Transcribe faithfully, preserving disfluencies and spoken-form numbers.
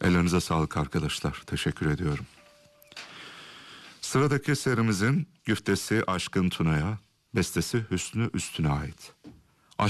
Ellerinize sağlık arkadaşlar. Teşekkür ediyorum. Sıradaki eserimizin güftesi Aşkın Tuna'ya, bestesi Hüsnü Üstün'e ait.